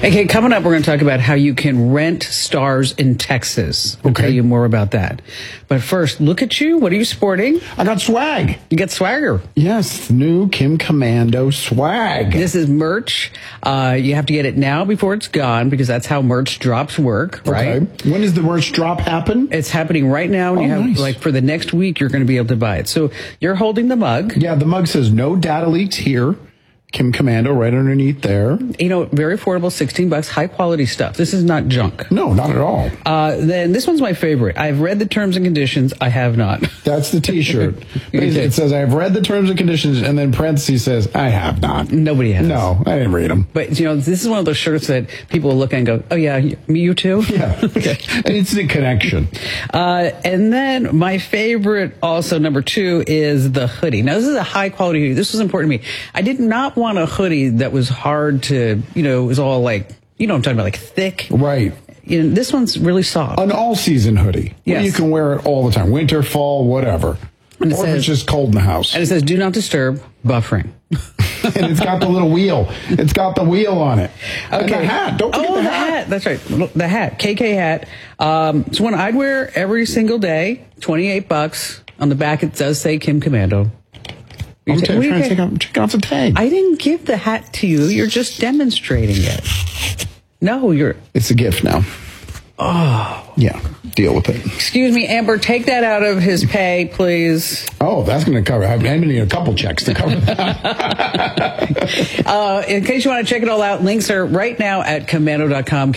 Okay, coming up, we're going to talk about how you can rent stars in Texas. We'll tell you more about that. But first, look at you. What are you sporting? I got swag. You got swagger. Yes, new Kim Komando swag. This is merch. You have to get it now before it's gone because that's how merch drops work, right? Okay. When does the merch drop happen? It's happening right now. And you have, nice. like, for the next week, you're going to be able to buy it. So you're holding the mug. Yeah, the mug says no data leaks here. Kim Komando right underneath there. You know, very affordable, $16, high quality stuff. This is not junk. No, not at all. Then this one's my favorite. I've read the terms and conditions. I have not. That's the T-shirt. It says, I've read the terms and conditions, and then parentheses says, I have not. Nobody has. No, I didn't read them. But, you know, this is one of those shirts that people will look at and go, oh, yeah, me, you too? Yeah. Okay. It's the connection. And then my favorite, also number 2, is the hoodie. Now, this is a high quality hoodie. This was important to me. I did not want a hoodie that was hard to, you know, it was all like, you know what I'm talking about, like thick. Right. You know, this one's really soft. An all-season hoodie. Yes. You can wear it all the time. Winter, fall, whatever. And or if it's just cold in the house. And it says, do not disturb buffering. And it's got the little wheel. It's got the wheel on it. Okay. And the hat. Don't forget the hat. That's right. The hat. KK hat. It's one I'd wear every single day. $28. On the back, it does say Kim Komando. I'm trying to check out the tag. I didn't give the hat to you. You're just demonstrating it. No, It's a gift now. Oh. Yeah, deal with it. Excuse me, Amber, take that out of his pay, please. Oh, that's going to cover it. I'm going to need a couple checks to cover that. In case you want to check it all out, links are right now at Komando.com,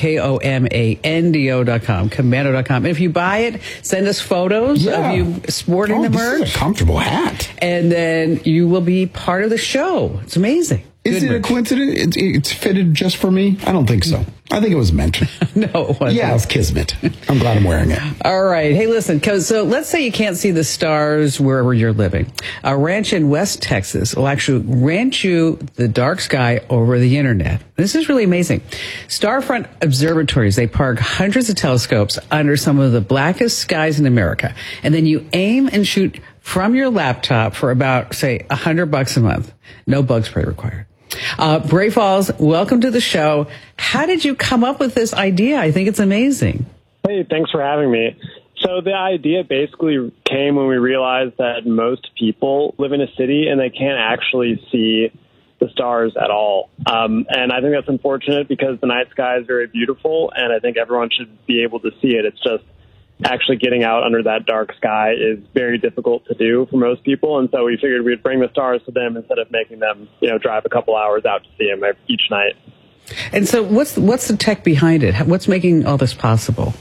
Komando.com, Komando.com. And if you buy it, send us photos of you sporting the merch. This is a comfortable hat. And then you will be part of the show. It's amazing. Is it a coincidence? It's fitted just for me? I don't think so. I think it was meant. No, it wasn't. Yeah, it's kismet. I'm glad I'm wearing it. All right. Hey, listen, so let's say you can't see the stars wherever you're living. A ranch in West Texas will actually rent you the dark sky over the internet. This is really amazing. Starfront Observatories, they park hundreds of telescopes under some of the blackest skies in America. And then you aim and shoot from your laptop for about, say, $100 a month. No bug spray required. Bray Falls, welcome to the show. How did you come up with this idea? I think it's amazing. Hey, thanks for having me. So the idea basically came when we realized that most people live in a city and they can't actually see the stars at all. And I think that's unfortunate because the night sky is very beautiful, and I think everyone should be able to see it. It's just actually getting out under that dark sky is very difficult to do for most people. And so we figured we'd bring the stars to them instead of making them, drive a couple hours out to see them each night. And so what's the tech behind it? What's making all this possible?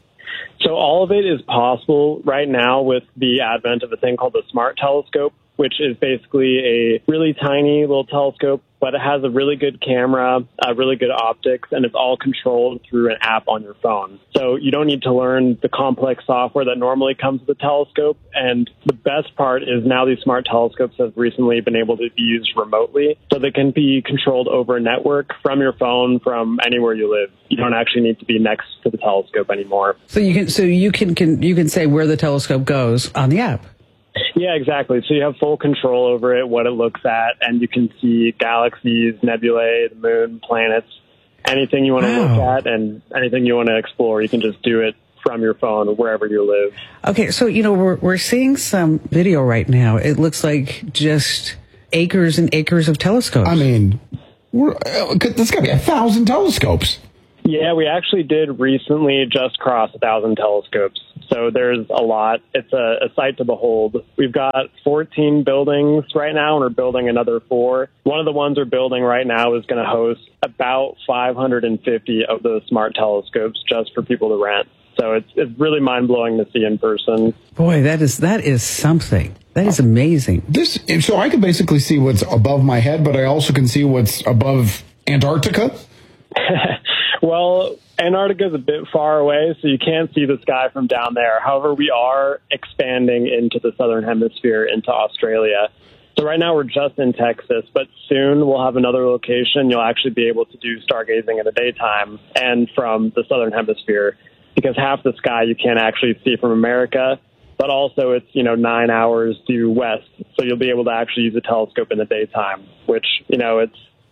So all of it is possible right now with the advent of a thing called the Smart Telescope, which is basically a really tiny little telescope, but it has a really good camera, really good optics, and it's all controlled through an app on your phone. So you don't need to learn the complex software that normally comes with the telescope. And the best part is now these smart telescopes have recently been able to be used remotely, so they can be controlled over a network from your phone from anywhere you live. You don't actually need to be next to the telescope anymore. So you can say where the telescope goes on the app. Yeah, exactly. So you have full control over it, what it looks at, and you can see galaxies, nebulae, the moon, planets, anything you want to look at and anything you want to explore. You can just do it from your phone wherever you live. Okay, so, we're seeing some video right now. It looks like just acres and acres of telescopes. I mean, there's got to be 1,000 telescopes. Yeah, we actually did recently just cross 1,000 telescopes. So there's a lot. It's a sight to behold. We've got 14 buildings right now, and we're building another 4. One of the ones we're building right now is going to host about 550 of those smart telescopes just for people to rent. So it's really mind-blowing to see in person. Boy, that is something. That is amazing. So I can basically see what's above my head, but I also can see what's above Antarctica? Well, Antarctica is a bit far away, so you can't see the sky from down there. However, we are expanding into the southern hemisphere, into Australia. So right now we're just in Texas, but soon we'll have another location. You'll actually be able to do stargazing in the daytime and from the southern hemisphere, because half the sky you can't actually see from America, but also it's 9 hours due west, so you'll be able to actually use a telescope in the daytime, which it's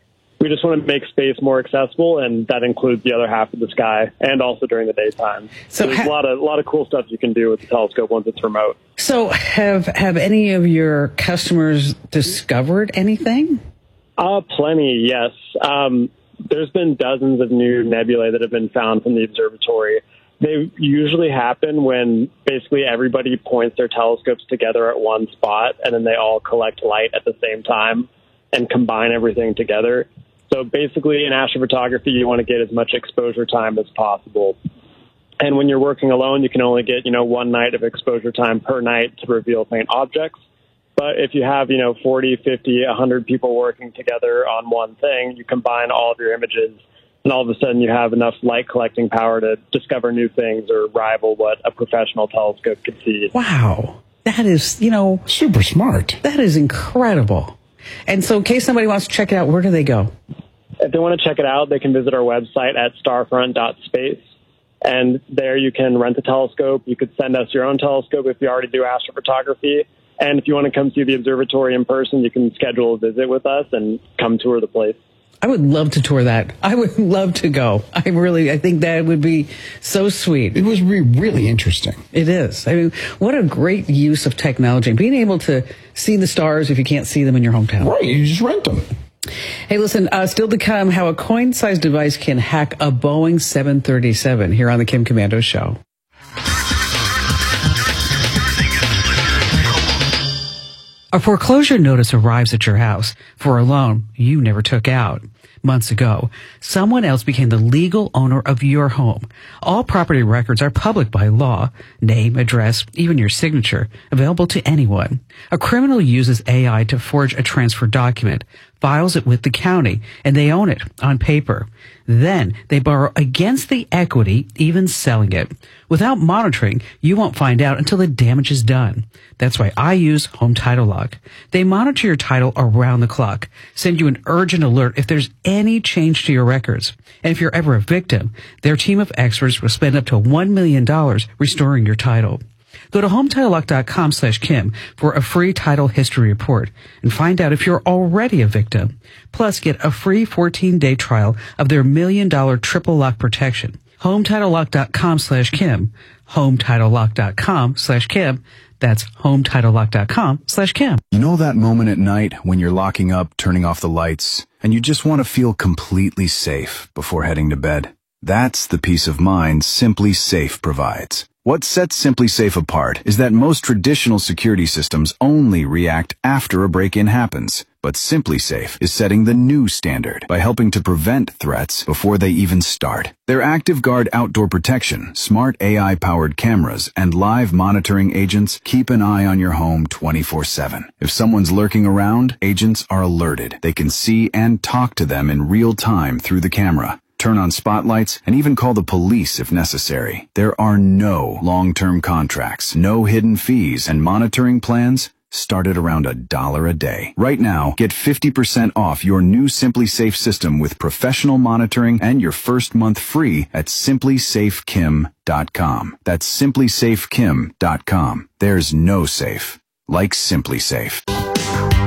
we just want to make space more accessible, and that includes the other half of the sky and also during the daytime. So there's a lot of cool stuff you can do with the telescope once it's remote. So have any of your customers discovered anything? Plenty, yes. There's been dozens of new nebulae that have been found from the observatory. They usually happen when basically everybody points their telescopes together at one spot, and then they all collect light at the same time and combine everything together. So basically in astrophotography, you want to get as much exposure time as possible. And when you're working alone, you can only get, one night of exposure time per night to reveal faint objects. But if you have, 40, 50, 100 people working together on one thing, you combine all of your images, and all of a sudden you have enough light collecting power to discover new things or rival what a professional telescope could see. Wow. That is, super smart. That is incredible. And so in case somebody wants to check it out, where do they go? If they want to check it out, they can visit our website at starfront.space. And there you can rent a telescope. You could send us your own telescope if you already do astrophotography. And if you want to come see the observatory in person, you can schedule a visit with us and come tour the place. I would love to tour that. I would love to go. I think that would be so sweet. It was really interesting. It is. I mean, what a great use of technology. Being able to see the stars if you can't see them in your hometown. Right, you just rent them. Hey, listen, still to come, how a coin-sized device can hack a Boeing 737 here on the Kim Komando Show. A foreclosure notice arrives at your house for a loan you never took out. Months ago, someone else became the legal owner of your home. All property records are public by law. Name, address, even your signature, available to anyone. A criminal uses AI to forge a transfer document, files it with the county, and they own it on paper. Then they borrow against the equity, even selling it. Without monitoring, you won't find out until the damage is done. That's why I use Home Title Lock. They monitor your title around the clock, send you an urgent alert if there's any change to your records. And if you're ever a victim, their team of experts will spend up to $1 million restoring your title. Go to HometitleLock.com/Kim for a free title history report and find out if you're already a victim. Plus, get a free 14-day trial of their $1 million triple lock protection. HometitleLock.com/Kim. HometitleLock.com/Kim. That's HometitleLock.com/Kim. You know that moment at night when you're locking up, turning off the lights, and you just want to feel completely safe before heading to bed? That's the peace of mind Simply Safe provides. What sets Simply Safe apart is that most traditional security systems only react after a break-in happens. But Simply Safe is setting the new standard by helping to prevent threats before they even start. Their ActiveGuard outdoor protection, smart AI-powered cameras, and live monitoring agents keep an eye on your home 24/7. If someone's lurking around, agents are alerted. They can see and talk to them in real time through the camera, turn on spotlights, and even call the police if necessary. There are no long-term contracts, no hidden fees, and monitoring plans start at around $1 a day. Right now, get 50% off your new Simply Safe system with professional monitoring and your first month free at simplysafekim.com. That's simplysafekim.com. There's no safe like Simply Safe.